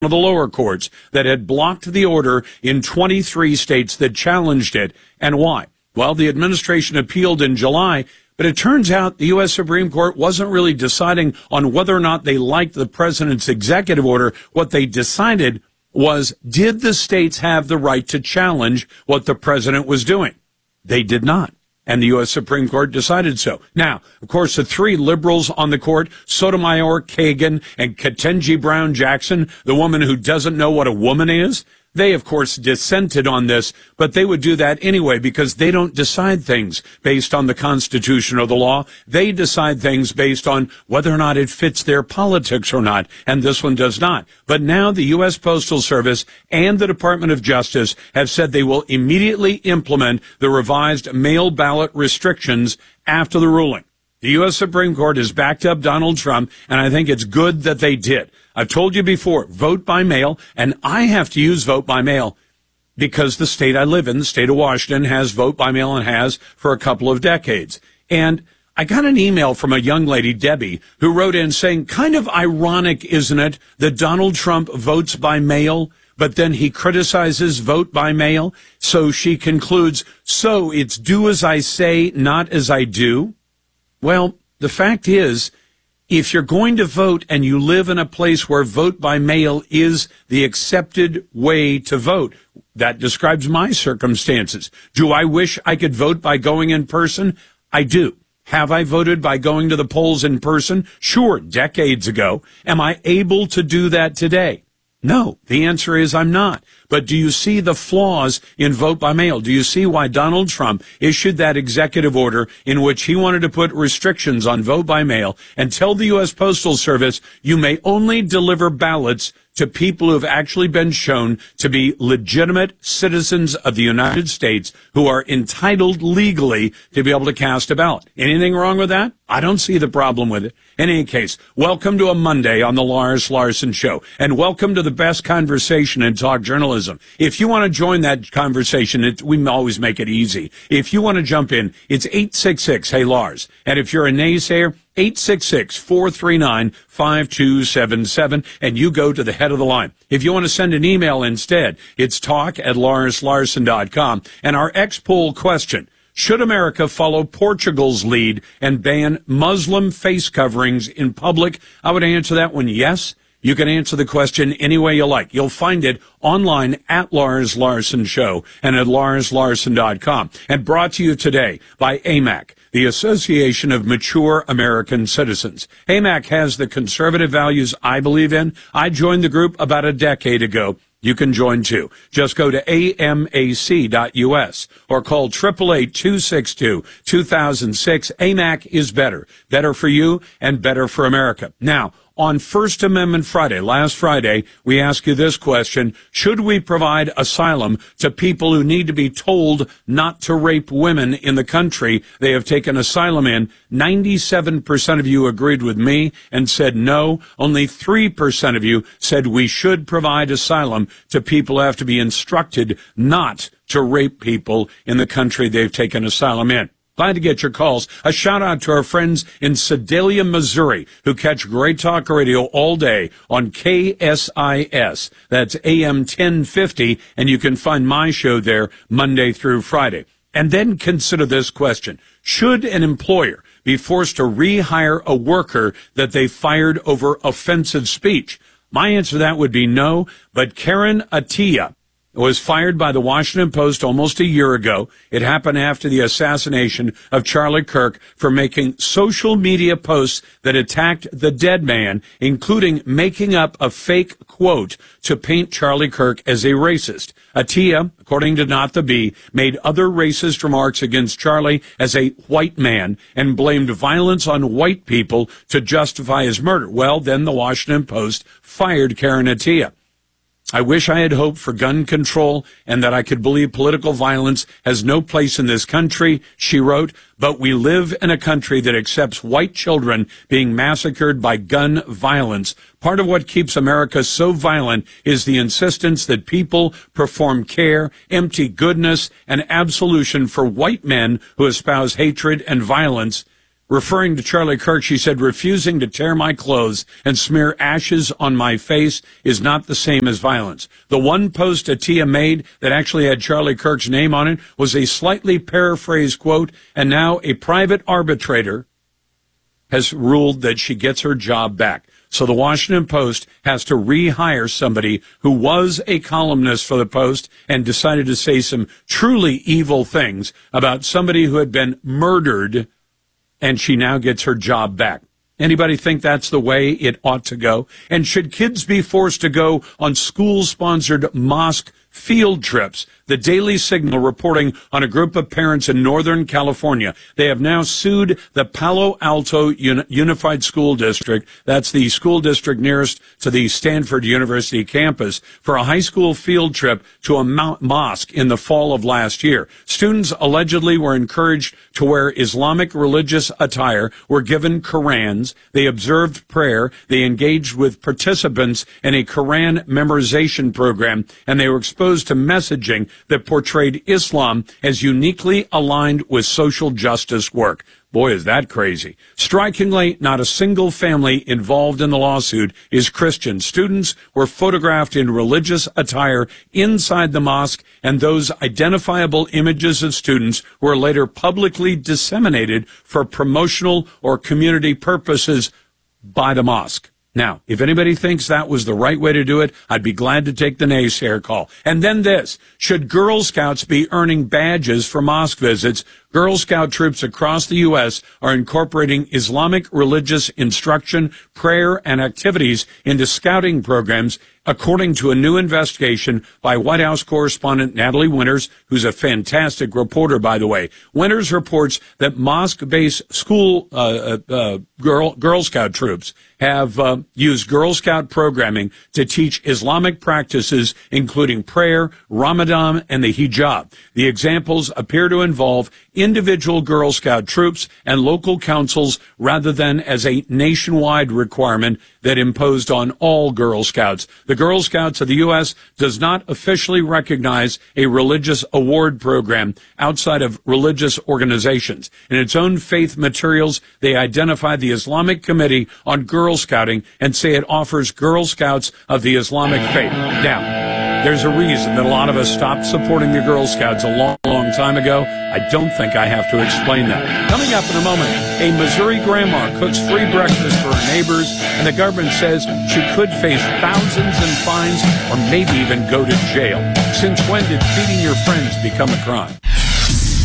of the lower courts that had blocked the order in 23 states that challenged it. And why? Well, the administration appealed in July, but it turns out the U.S. Supreme Court wasn't really deciding on whether or not they liked the president's executive order. What they decided was, did the states have the right to challenge what the president was doing? They did not. And the U.S. Supreme Court decided so. Now, of course, the three liberals on the court, Sotomayor, Kagan, and Ketanji Brown Jackson, the woman who doesn't know what a woman is, they, of course, dissented on this, but they would do that anyway because they don't decide things based on the Constitution or the law. They decide things based on whether or not it fits their politics or not, and this one does not. But now the U.S. Postal Service and the Department of Justice have said they will immediately implement the revised mail ballot restrictions after the ruling. The U.S. Supreme Court has backed up Donald Trump, and I think it's good that they did. I've told you before, vote by mail, and I have to use vote by mail because the state I live in, the state of Washington, has vote by mail and has for a couple of decades. And I got an email from a young lady, Debbie, who wrote in saying, kind of ironic, isn't it, that Donald Trump votes by mail, but then he criticizes vote by mail? So she concludes, so it's do as I say, not as I do? Well, the fact is, if you're going to vote and you live in a place where vote by mail is the accepted way to vote, that describes my circumstances. Do I wish I could vote by going in person? I do. Have I voted by going to the polls in person? Sure, decades ago. Am I able to do that today? No, the answer is I'm not. But do you see the flaws in vote by mail? Do you see why Donald Trump issued that executive order in which he wanted to put restrictions on vote by mail and tell the U.S. Postal Service you may only deliver ballots to people who have actually been shown to be legitimate citizens of the United States who are entitled legally to be able to cast a ballot? Anything wrong with that? I don't see the problem with it. In any case, welcome to a Monday on the Lars Larson Show, and welcome to the best conversation in talk journalism. If you want to join that conversation, we always make it easy. If you want to jump in, it's 866-HEY-LARS. And if you're a naysayer, 866-439-5277, and you go to the head of the line. If you want to send an email instead, it's talk@larslarson.com. And our X-poll question, should America follow Portugal's lead and ban Muslim face coverings in public? I would answer that one yes. You can answer the question any way you like. You'll find it online at Lars Larson Show and at larslarson.com. And brought to you today by AMAC, the Association of Mature American Citizens. AMAC has the conservative values I believe in. I joined the group about a decade ago. You can join too. Just go to amac.us or call 888-262-2006. AMAC is better. Better for you and better for America. Now, on First Amendment Friday, last Friday, we asked you this question: should we provide asylum to people who need to be told not to rape women in the country they have taken asylum in? 97% of you agreed with me and said no. Only 3% of you said we should provide asylum to people who have to be instructed not to rape people in the country they've taken asylum in. Glad to get your calls. A shout out to our friends in Sedalia, Missouri, who catch Great Talk Radio all day on KSIS. That's AM 1050, and you can find my show there Monday through Friday. And then consider this question: should an employer be forced to rehire a worker that they fired over offensive speech? My answer to that would be no, but Karen Attiah was fired by the Washington Post almost a year ago. It happened after the assassination of Charlie Kirk for making social media posts that attacked the dead man, including making up a fake quote to paint Charlie Kirk as a racist. Attiah, according to Not the Bee, made other racist remarks against Charlie as a white man and blamed violence on white people to justify his murder. Well, then the Washington Post fired Karen Attiah. I wish I had hope for gun control and that I could believe political violence has no place in this country, she wrote, but we live in a country that accepts white children being massacred by gun violence. Part of what keeps America so violent is the insistence that people perform care, empty goodness, and absolution for white men who espouse hatred and violence. Referring to Charlie Kirk, she said, refusing to tear my clothes and smear ashes on my face is not the same as violence. The one post Atiya made that actually had Charlie Kirk's name on it was a slightly paraphrased quote, and now a private arbitrator has ruled that she gets her job back. So the Washington Post has to rehire somebody who was a columnist for the Post and decided to say some truly evil things about somebody who had been murdered, and she now gets her job back. Anybody think that's the way it ought to go? And should kids be forced to go on school-sponsored mosque field trips? The Daily Signal reporting on a group of parents in Northern California. They have now sued the Palo Alto Unified School District, that's the school district nearest to the Stanford University campus, for a high school field trip to a mosque in the fall of last year. Students allegedly were encouraged to wear Islamic religious attire, were given Qurans, they observed prayer, they engaged with participants in a Quran memorization program, and they were exposed to messaging that portrayed Islam as uniquely aligned with social justice work. Boy, is that crazy. Strikingly, not a single family involved in the lawsuit is Christian. Students were photographed in religious attire inside the mosque, and those identifiable images of students were later publicly disseminated for promotional or community purposes by the mosque. Now, if anybody thinks that was the right way to do it, I'd be glad to take the naysayer call. And then this, should Girl Scouts be earning badges for mosque visits? Girl Scout troops across the U.S. are incorporating Islamic religious instruction, prayer, and activities into scouting programs, according to a new investigation by White House correspondent Natalie Winters, who's a fantastic reporter, by the way. Winters reports that mosque-based school Girl Scout troops have used Girl Scout programming to teach Islamic practices, including prayer, Ramadan, and the hijab. The examples appear to involve individual Girl Scout troops and local councils rather than as a nationwide requirement that imposed on all Girl Scouts. The Girl Scouts of the U.S. does not officially recognize a religious award program outside of religious organizations. In its own faith materials, they identify the Islamic Committee on Girl Scouting and say it offers Girl Scouts of the Islamic faith. Now, there's a reason that a lot of us stopped supporting the Girl Scouts a long, long time ago. I don't think I have to explain that. Coming up in a moment, a Missouri grandma cooks free breakfast for her neighbors, and the government says she could face thousands in fines or maybe even go to jail. Since when did feeding your friends become a crime?